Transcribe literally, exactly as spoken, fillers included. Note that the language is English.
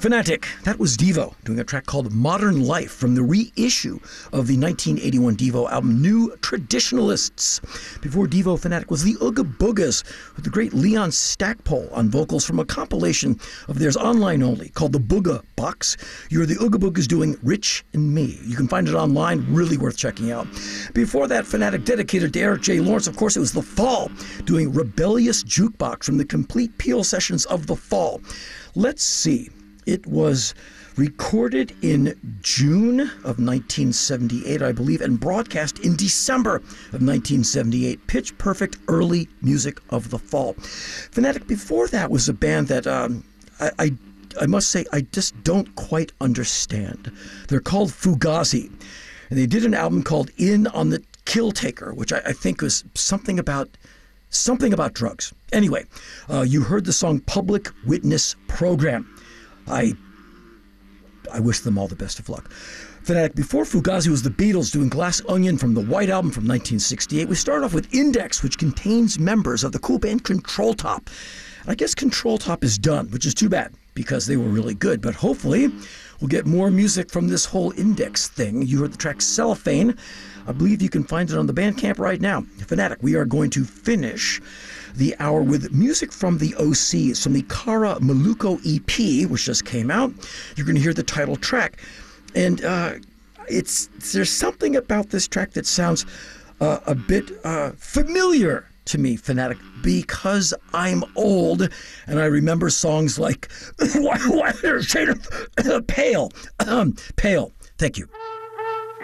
Fanatic, that was Devo, doing a track called Modern Life from the reissue of the nineteen eighty-one Devo album New Traditionalists. Before Devo, Fanatic was the Ooga Boogas with the great Leon Stackpole on vocals from a compilation of theirs online only called the Booga Box. You're the Ooga Boogas doing Rich and Me. You can find it online, really worth checking out. Before that, Fanatic dedicated to Eric J. Lawrence, of course, it was The Fall, doing Rebellious Jukebox from the complete Peel sessions of The Fall. Let's see. It was recorded in June of nineteen seventy-eight, I believe, and broadcast in December of nineteen seventy-eight. Pitch Perfect early music of The Fall. Fanatic before that was a band that um, I, I, I must say I just don't quite understand. They're called Fugazi, and they did an album called In on the Kill Taker, which I, I think was something about something about drugs. Anyway, uh, you heard the song Public Witness Program. I I wish them all the best of luck. Fanatic, before Fugazi was the Beatles doing Glass Onion from the White Album from nineteen sixty-eight. We start off with Index, which contains members of the cool band Control Top. I guess Control Top is done, which is too bad because they were really good. But hopefully we'll get more music from this whole Index thing. You heard the track Cellophane. I believe you can find it on the Bandcamp right now. Fanatic, we are going to finish the hour with music from the O Cs, from the Kara Maluko E P, which just came out. You're going to hear the title track. And uh, it's there's something about this track that sounds uh, a bit uh, familiar to me, Fanatic, because I'm old and I remember songs like Pale. Um, Pale. Thank you.